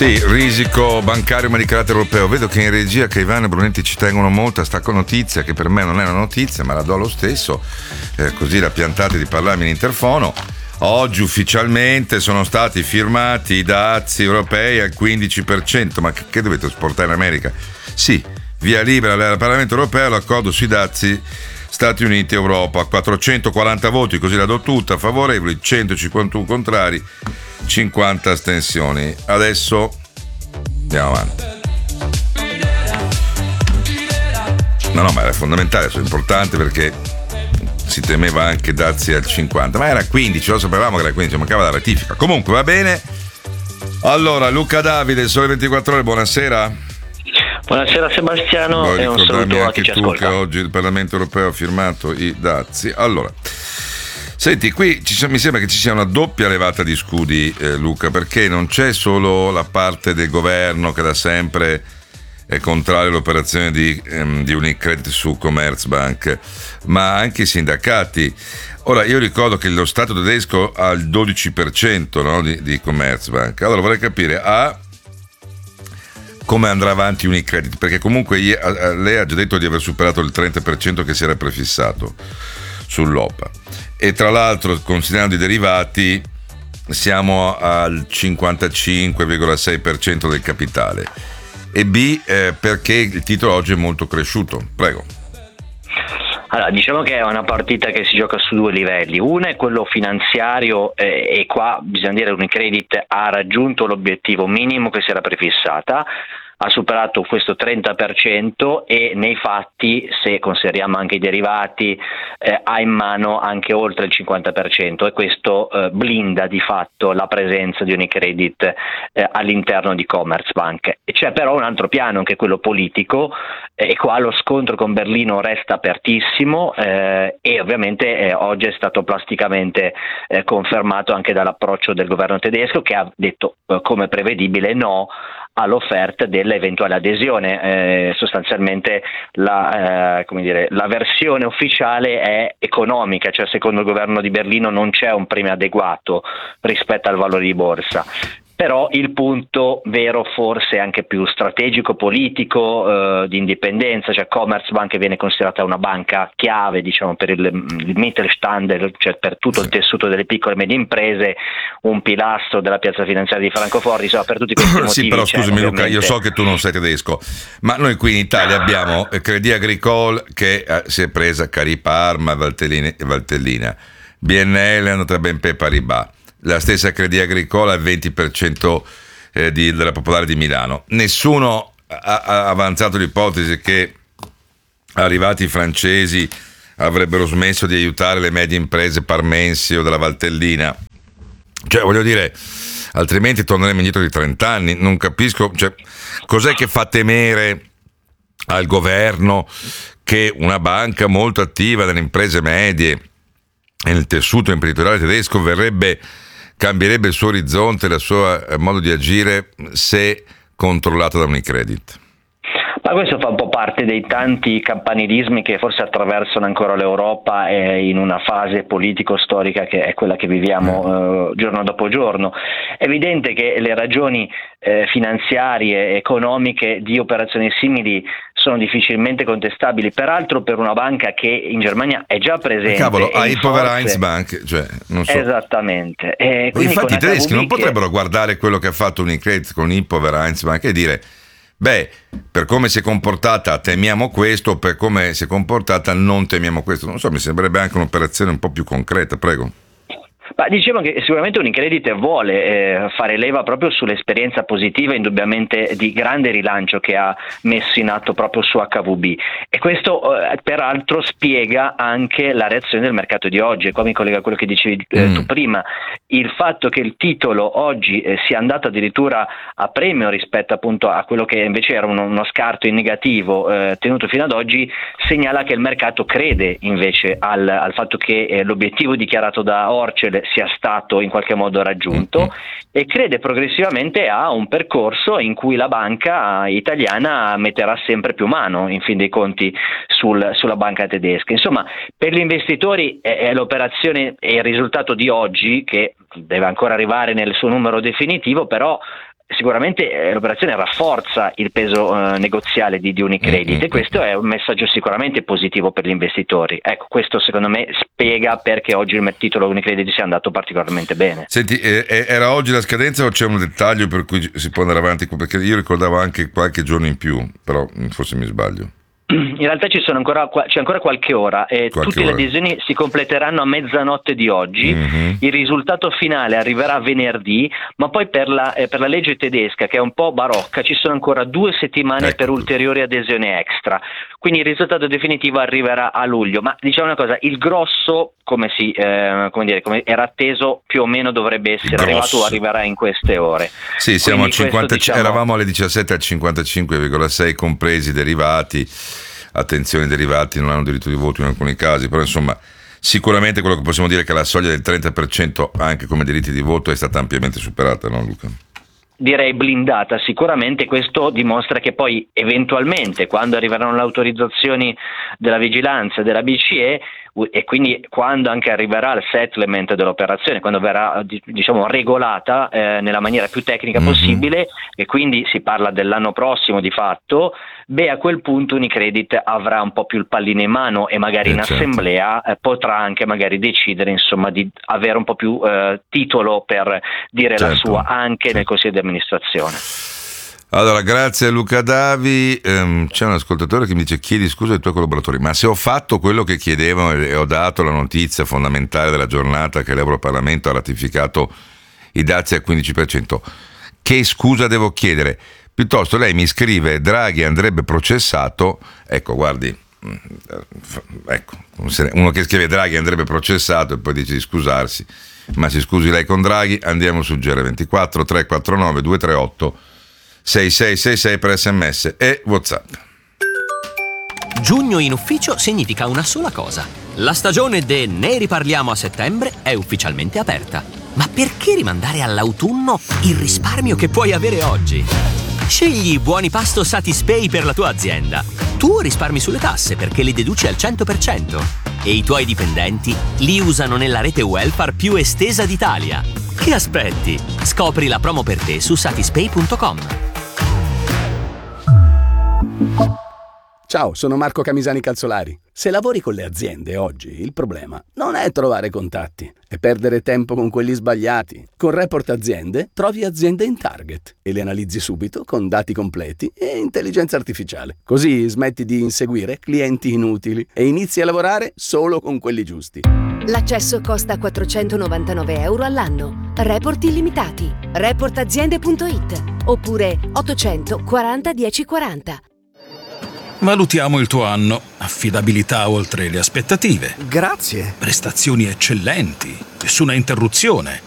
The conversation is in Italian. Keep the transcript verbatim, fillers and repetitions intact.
Sì, risico bancario ma di carattere europeo. Vedo che in regia Caivano e Brunetti ci tengono molto a sta notizia, che per me non è una notizia, ma la do lo stesso, eh, così la piantate di parlarmi in interfono. Oggi ufficialmente sono stati firmati i dazi europei al quindici per cento. Ma che, che dovete esportare in America? Sì, via libera al Parlamento europeo l'accordo sui dazi Stati Uniti Europa, quattrocentoquaranta voti, così la do tutta, favorevoli, centocinquantuno contrari, cinquanta astensioni. Adesso andiamo avanti. No, no, ma era fondamentale, è importante perché si temeva anche dazi al cinquanta, ma era quindici, lo sapevamo che era quindici, mancava la ratifica. Comunque va bene. Allora, Luca Davide, Sole ventiquattro Ore, buonasera. Buonasera Sebastiano. Vuoi e un saluto a chi ci tu ascolta. Che oggi il Parlamento europeo ha firmato i dazi. Allora, senti, qui ci, mi sembra che ci sia una doppia levata di scudi, eh, Luca, perché non c'è solo la parte del governo che da sempre è contrario all'operazione di, ehm, di Unicredit su Commerzbank, ma anche i sindacati. Ora, io ricordo che lo Stato tedesco ha il dodici per cento, no, di, di Commerzbank. Allora vorrei capire, A, come andrà avanti Unicredit, perché comunque lei ha già detto di aver superato il trenta per cento che si era prefissato sull'O P A, e tra l'altro, considerando i derivati, siamo al cinquantacinque virgola sei per cento del capitale. E B, eh, perché il titolo oggi è molto cresciuto. Prego. Allora, diciamo che è una partita che si gioca su due livelli. Uno è quello finanziario, eh, e qua bisogna dire che Unicredit ha raggiunto l'obiettivo minimo che si era prefissata, ha superato questo trenta per cento e nei fatti, se consideriamo anche i derivati, eh, ha in mano anche oltre il cinquanta per cento, e questo eh, blinda di fatto la presenza di Unicredit eh, all'interno di Commerzbank. C'è però un altro piano, che è quello politico, eh, e qua lo scontro con Berlino resta apertissimo, eh, e ovviamente eh, oggi è stato plasticamente eh, confermato anche dall'approccio del governo tedesco, che ha detto eh, come prevedibile no all'offerta dell'eventuale adesione. Eh, sostanzialmente la, eh, come dire, la versione ufficiale è economica, cioè secondo il governo di Berlino non c'è un premio adeguato rispetto al valore di borsa. Però il punto vero forse anche più strategico, politico, eh, di indipendenza, cioè Commerzbank viene considerata una banca chiave, diciamo, per il, il Mittelstand, cioè per tutto il tessuto delle piccole e medie imprese, un pilastro della piazza finanziaria di Francoforte, insomma, per tutti questi motivi. Sì, però scusami ovviamente... Luca, io so che tu non sei tedesco, ma noi qui in Italia abbiamo Crédit Agricole che eh, si è presa Cariparma, Valtellina, Valtellina, B N L è andata a B N P Paribas, la stessa Crédit Agricole al venti per cento eh, di, della Popolare di Milano. Nessuno ha, ha avanzato l'ipotesi che arrivati i francesi avrebbero smesso di aiutare le medie imprese parmensi o della Valtellina. Cioè, voglio dire, altrimenti torneremo indietro di trenta anni. Non capisco, cioè, cos'è che fa temere al governo che una banca molto attiva nelle imprese medie e nel tessuto imprenditoriale tedesco verrebbe cambierebbe il suo orizzonte, il suo modo di agire se controllato da Unicredit? Ma questo fa un po' parte dei tanti campanilismi che forse attraversano ancora l'Europa eh, in una fase politico-storica che è quella che viviamo eh, giorno dopo giorno. È evidente che le ragioni eh, finanziarie e economiche di operazioni simili sono difficilmente contestabili, peraltro per una banca che in Germania è già presente. Cavolo, ha i forze... Vereinsbank, cioè, non so. Esattamente. E infatti i tedeschi non che... potrebbero guardare quello che ha fatto Unicredit con Hypo Vereinsbank e dire: beh, per come si è comportata temiamo questo, per come si è comportata non temiamo questo. Non so, mi sembrerebbe anche un'operazione un po' più concreta. Prego. Ma diciamo che sicuramente Unicredit vuole eh, fare leva proprio sull'esperienza positiva, indubbiamente di grande rilancio che ha messo in atto proprio su H V B, e questo eh, peraltro spiega anche la reazione del mercato di oggi. E qua mi collega a quello che dicevi eh, mm. tu prima, il fatto che il titolo oggi eh, sia andato addirittura a premio rispetto appunto a quello che invece era uno, uno scarto in negativo eh, tenuto fino ad oggi, segnala che il mercato crede invece al, al fatto che eh, l'obiettivo dichiarato da Orcel sia stato in qualche modo raggiunto, mm-hmm. e crede progressivamente a un percorso in cui la banca italiana metterà sempre più mano, in fin dei conti, sul, sulla banca tedesca. Insomma, per gli investitori è, è l'operazione e il risultato di oggi, che deve ancora arrivare nel suo numero definitivo, però sicuramente eh, l'operazione rafforza il peso eh, negoziale di, di Unicredit mm-hmm. e questo è un messaggio sicuramente positivo per gli investitori. Ecco, questo secondo me spiega perché oggi il titolo Unicredit sia andato particolarmente bene. Senti, eh, era oggi la scadenza o c'è un dettaglio per cui si può andare avanti? Perché io ricordavo anche qualche giorno in più, però forse mi sbaglio. In realtà ci sono ancora, c'è ancora qualche ora e qualche tutte ora. le adesioni si completeranno a mezzanotte di oggi. Mm-hmm. Il risultato finale arriverà venerdì, ma poi per la, eh, per la legge tedesca, che è un po' barocca, ci sono ancora due settimane ecco. per ulteriori adesioni extra. Quindi il risultato definitivo arriverà a luglio. Ma diciamo una cosa, il grosso, come si eh, come dire, come era atteso, più o meno dovrebbe essere arrivato o arriverà in queste ore. Sì, siamo Quindi a cinquanta, questo, diciamo... eravamo alle diciassette al cinquantacinque virgola sei compresi i derivati. Attenzione, i derivati non hanno diritto di voto in alcuni casi, però insomma sicuramente quello che possiamo dire è che la soglia del trenta per cento anche come diritti di voto è stata ampiamente superata, no Luca? Direi blindata, sicuramente. Questo dimostra che poi eventualmente quando arriveranno le autorizzazioni della vigilanza e della B C E e quindi quando anche arriverà il settlement dell'operazione, quando verrà diciamo regolata eh, nella maniera più tecnica mm-hmm. possibile, e quindi si parla dell'anno prossimo di fatto, beh a quel punto Unicredit avrà un po' più il pallino in mano e magari eh, in certo. assemblea eh, potrà anche magari decidere insomma di avere un po' più eh, titolo per dire certo. la sua anche certo. nel consiglio di amministrazione. Allora, grazie a Luca Davi. Ehm, c'è un ascoltatore che mi dice: chiedi scusa ai tuoi collaboratori, ma se ho fatto quello che chiedevo e ho dato la notizia fondamentale della giornata che l'Europarlamento ha ratificato i dazi al quindici per cento, che scusa devo chiedere? Piuttosto lei mi scrive Draghi andrebbe processato, ecco guardi, ecco, uno che scrive Draghi andrebbe processato e poi dice di scusarsi, ma si scusi lei con Draghi. Andiamo su G R ventiquattro tre quattro nove due tre otto sei sei sei sei per sms e WhatsApp. Giugno in ufficio significa una sola cosa: la stagione de Ne riparliamo a settembre è ufficialmente aperta. Ma perché rimandare all'autunno il risparmio che puoi avere oggi? Scegli i buoni pasto Satispay per la tua azienda. Tu risparmi sulle tasse perché li deduci al cento per cento e i tuoi dipendenti li usano nella rete welfare più estesa d'Italia. Che aspetti? Scopri la promo per te su satispay punto com. Ciao, sono Marco Camisani Calzolari. Se lavori con le aziende oggi, il problema non è trovare contatti, è perdere tempo con quelli sbagliati. Con Report Aziende trovi aziende in target e le analizzi subito con dati completi e intelligenza artificiale. Così smetti di inseguire clienti inutili e inizi a lavorare solo con quelli giusti. L'accesso costa quattrocentonovantanove euro all'anno. Report illimitati. report aziende punto it oppure ottocento quaranta dieci quaranta. Valutiamo il tuo anno. Affidabilità oltre le aspettative. Grazie. Prestazioni eccellenti. Nessuna interruzione.